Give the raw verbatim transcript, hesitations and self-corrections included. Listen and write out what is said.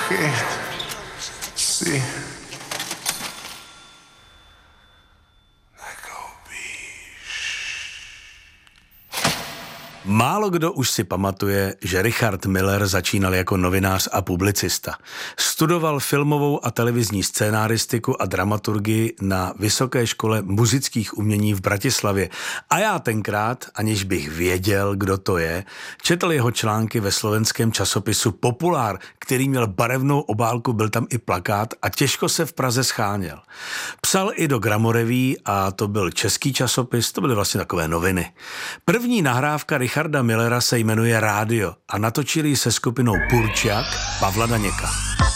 prachy si Málo kdo už si pamatuje, že Richard Miller začínal jako novinář a publicista. Studoval filmovou a televizní scénáristiku a dramaturgii na Vysoké škole muzických umění v Bratislavě. A já tenkrát, aniž bych věděl, kdo to je, četl jeho články ve slovenském časopisu Populár, který měl barevnou obálku, byl tam i plakát a těžko se v Praze scháněl. Psal i do Gramoreví a to byl český časopis, to byly vlastně takové noviny. První nahrávka Richarda Millera se jmenuje Rádio a natočili se skupinou Purčák Pavla Daněka.